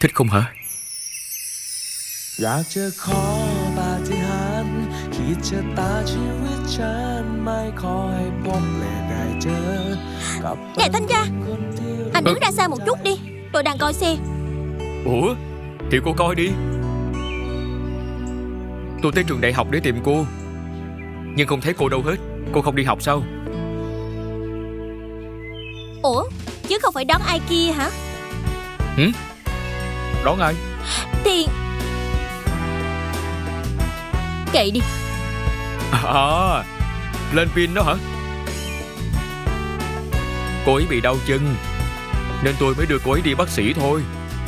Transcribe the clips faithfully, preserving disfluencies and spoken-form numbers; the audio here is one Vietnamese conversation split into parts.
thích không hả? อยากจะขอปาฏิหาริย์ขีดชะตาชีวิตฉันไม่ขอให้พบและได้เจอกับ Nè Thanh Tra, anh đứng ra xa một chút đi, tôi đang coi xe. Ủa, thì cô coi đi. Tôi tới trường đại học để tìm cô, nhưng không thấy cô đâu hết. Cô không đi học sao? Ủa, chứ không phải đón ai kia hả? Hử? Đón ai? Thì kệ đi. À, lên pin đó hả? Cô ấy bị đau chân, nên tôi mới đưa cô ấy đi bác sĩ thôi.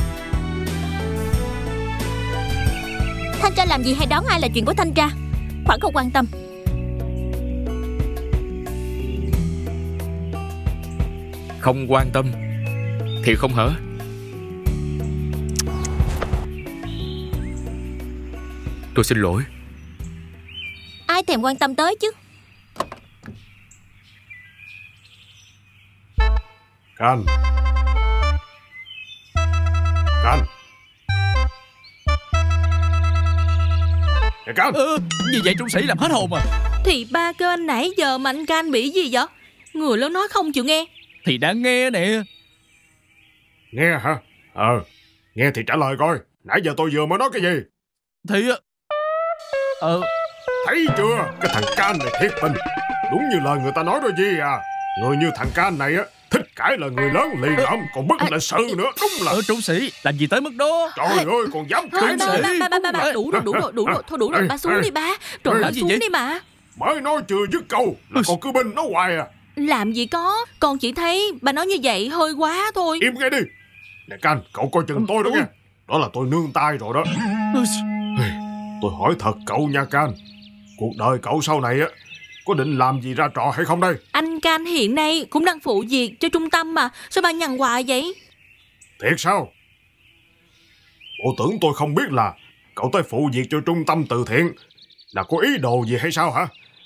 Thanh Tra làm gì hay đón ai là chuyện của Thanh Tra, Khoản không quan tâm. Không quan tâm thì không hả? Tôi xin lỗi. Ai thèm quan tâm tới chứ. Can Can Nè Can. Ừ, như vậy Trung Sĩ làm hết hồn à. Thì ba kêu anh nãy giờ mà anh Can bị gì vậy? Người lớn nói không chịu nghe. Thì đang nghe nè. Nghe hả? Ờ, nghe thì trả lời coi. Nãy giờ tôi vừa mới nói cái gì? Thì Ờ Thấy chưa? Cái thằng Can này thiệt tình. Đúng như lời người ta nói rồi gì à. Người như thằng Can này á, thích cãi là người lớn lì lợm, còn bất lịch sự nữa. Đúng là Ờ Trung Sĩ làm gì tới mức đó. Trời ơi, còn dám cãi Ba, nữa. ba, ba, ba, ba, ba, đủ rồi, đủ rồi, đủ rồi. Thôi đủ rồi, ba xuống đi ba. Trời ơi, gì xuống vậy? đi mà. Mới nói chưa dứt câu là còn cứ binh nó hoài à. Làm gì có, con chỉ thấy bà nói như vậy hơi quá thôi. Im ngay đi. Nè Can, cậu coi chừng tôi đó nha. Đó là tôi nương tay rồi đó. Tôi hỏi thật cậu nha Can, cuộc đời cậu sau này á có định làm gì ra trò hay không đây? Anh Can hiện nay cũng đang phụ việc cho trung tâm mà, sao bà nhằn hoài vậy? Thiệt sao? Bộ tưởng tôi không biết là cậu tới phụ việc cho trung tâm từ thiện là có ý đồ gì hay sao hả?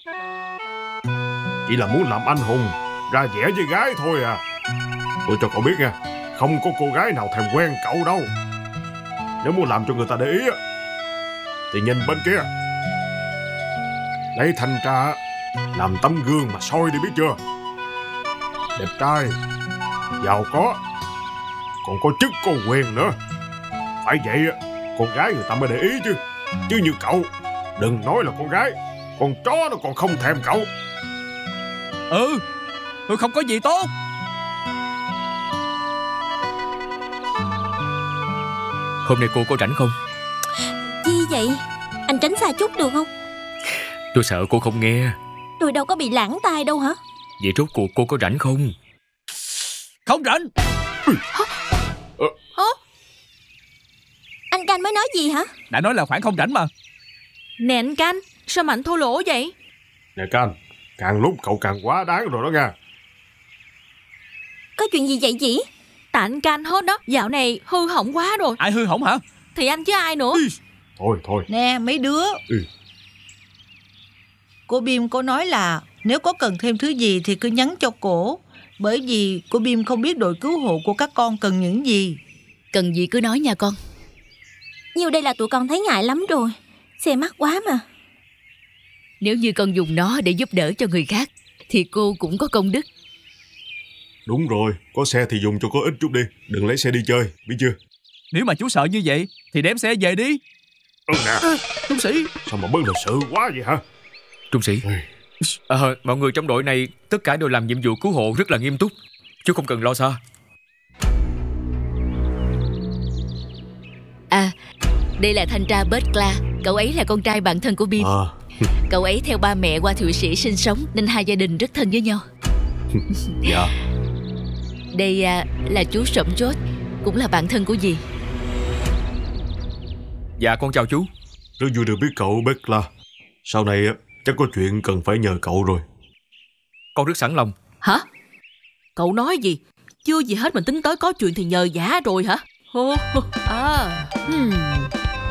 Chỉ là muốn làm anh hùng, ra vẻ với gái thôi à. Tôi cho cậu biết nha, không có cô gái nào thèm quen cậu đâu. Nếu muốn làm cho người ta để ý á, thì nhìn bên kia. Lấy Thanh Tra làm tấm gương mà soi đi biết chưa. Đẹp trai, giàu có, còn có chức có quyền nữa. Phải vậy á, con gái người ta mới để ý chứ. Chứ như cậu, đừng nói là con gái, con chó nó còn không thèm cậu. Ừ, tôi không có gì tốt. Hôm nay cô có rảnh không? Chi vậy? Anh tránh xa chút được không? Tôi sợ cô không nghe. Tôi đâu có bị lãng tai đâu hả? Vậy rốt cuộc cô có rảnh không? Không rảnh. Hả? Anh Can mới nói gì hả? Đã nói là Khoản không rảnh mà. Nè anh Can, sao mà anh thô lỗ vậy? Nè Can, càng lúc cậu càng quá đáng rồi đó nha. Có chuyện gì vậy dĩ? Tại anh Can hết đó, dạo này hư hỏng quá rồi. Ai hư hỏng hả? Thì anh chứ ai nữa. Thôi thôi. Nè mấy đứa. Ừ. Cô Bim có nói là nếu có cần thêm thứ gì thì cứ nhắn cho cổ. Bởi vì cô Bim không biết đội cứu hộ của các con cần những gì. Cần gì cứ nói nha con. Nhiều đây là tụi con thấy ngại lắm rồi. Xe mắc quá mà. Nếu như con dùng nó để giúp đỡ cho người khác thì cô cũng có công đức. Đúng rồi, có xe thì dùng cho có ích chút đi. Đừng lấy xe đi chơi, biết chưa? Nếu mà chú sợ như vậy thì đem xe về đi. Ừ nè. À, Trung Sĩ. Sao mà bất lịch sự quá vậy hả? Trung Sĩ. À, mọi người trong đội này tất cả đều làm nhiệm vụ cứu hộ rất là nghiêm túc, chú không cần lo xa. À, đây là thanh tra Butler. Cậu ấy là con trai bạn thân của Bim. À. Cậu ấy theo ba mẹ qua Thụy Sĩ sinh sống nên hai gia đình rất thân với nhau. Dạ. Đây à, là chú Sậm George, cũng là bạn thân của dì. Dạ con chào chú. Rất vui được biết cậu Butler. Sau này chắc có chuyện cần phải nhờ cậu rồi. Con rất sẵn lòng. Hả? Cậu nói gì? Chưa gì hết mình tính tới có chuyện thì nhờ giả rồi hả? À, hmm.